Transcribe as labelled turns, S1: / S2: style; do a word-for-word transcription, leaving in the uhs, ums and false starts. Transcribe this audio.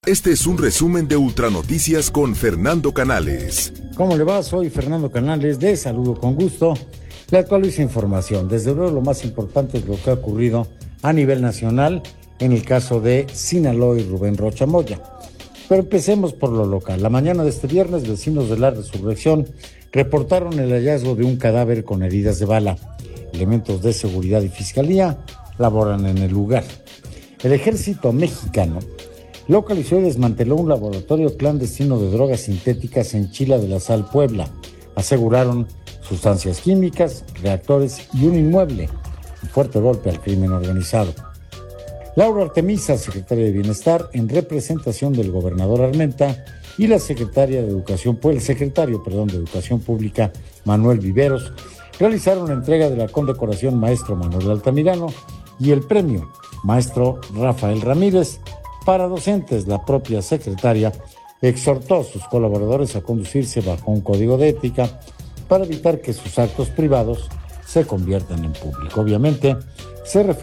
S1: Este es un resumen de Ultranoticias con Fernando Canales.
S2: ¿Cómo le va? Soy Fernando Canales, de Saludo con Gusto. Le actualizo información. Desde luego lo más importante es lo que ha ocurrido a nivel nacional en el caso de Sinaloa y Rubén Rocha Moya. Pero empecemos por lo local. La mañana de este viernes, vecinos de la Resurrección reportaron el hallazgo de un cadáver con heridas de bala. Elementos de seguridad y fiscalía laboran en el lugar. El ejército mexicano localizó y desmanteló un laboratorio clandestino de drogas sintéticas en Chila de la Sal, Puebla. Aseguraron sustancias químicas, reactores y un inmueble. Un fuerte golpe al crimen organizado. Laura Artemisa, secretaria de Bienestar, en representación del gobernador Armenta, y la secretaria de Educación, el secretario, perdón, de Educación Pública, Manuel Viveros, realizaron la entrega de la condecoración Maestro Manuel Altamirano y el premio Maestro Rafael Ramírez para docentes. La propia secretaria exhortó a sus colaboradores a conducirse bajo un código de ética para evitar que sus actos privados se conviertan en público. Obviamente, se refirió